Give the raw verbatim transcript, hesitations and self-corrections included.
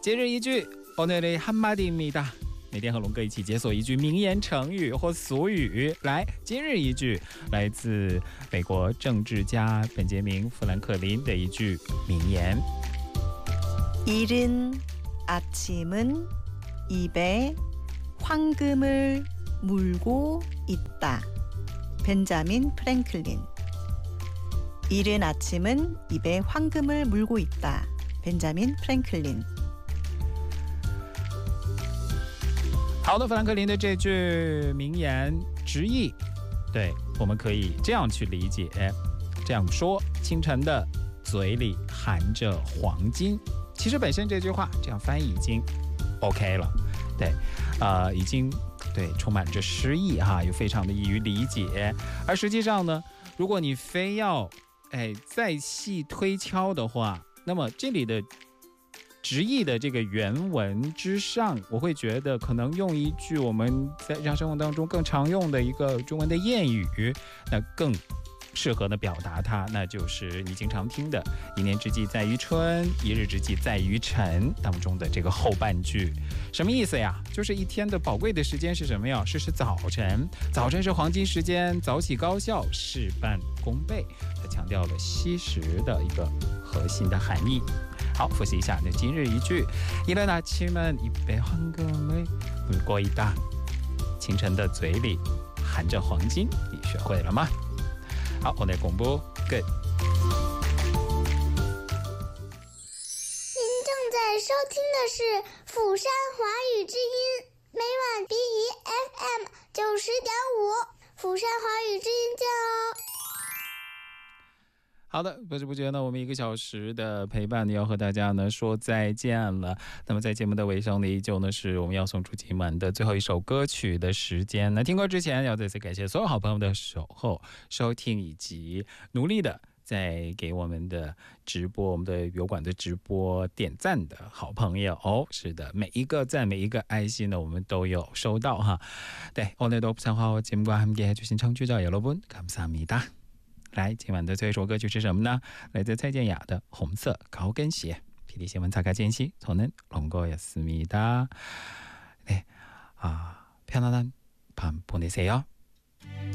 今日一句오늘의 한마디입니다。每天和龙哥一起解锁一句名言成语或俗语。来，今日一句来自美国政治家本杰明·富兰克林的一句名言。 이른 아침은 입에 황금을 물고 있다. 벤자민 프랭클린. 이른 아침은 입에 황금을 물고 있다. 벤자민 프랭클린。 好的，富兰克林的这句名言直译，对，我们可以这样去理解，这样说：清晨的嘴里含着黄金。其实本身这句话这样翻译已经 OK 了，对，呃，已经对充满着诗意哈，又非常的易于理解。而实际上呢，如果你非要哎再细推敲的话，那么这里的直译的这个原文之上，我会觉得可能用一句我们在日常生活当中更常用的一个中文的谚语，那更适合的表达它，那就是你经常听的一年之计在于春，一日之计在于晨当中的这个后半句。什么意思呀？就是一天的宝贵的时间是什么呀？是是早晨，早晨是黄金时间，早起高效，事半功倍。它强调了惜时的一个核心的含义。好，复习一下那今日一句：이른 아침은 입에 황금을 물고 있다。清晨的嘴里含着黄金，你学会了吗？好，我来公布 good。 您正在收听的是釜山华语之音，每晚 B E F M 九十点五，釜山华语之音见哦。 好的，不知不觉呢，我们一个小时的陪伴要和大家呢说再见了。那么在节目的尾声呢，依旧呢是我们要送出今晚的最后一首歌曲的时间。那听歌之前，要再次感谢所有好朋友的守候、收听以及努力的在给我们的直播、我们的油管的直播点赞的好朋友。哦，是的，每一个赞、每一个爱心呢，我们都有收到哈。对，오늘도 부산화와节目과 함께 해주신 청취자 여러분 감사합니다。来，今晚的最后一首歌曲是什么呢？来自蔡健雅的《红色高跟鞋》。피디新闻擦开间隙，저는 롱거였습니다。네，啊，편안한 밤 보내세요。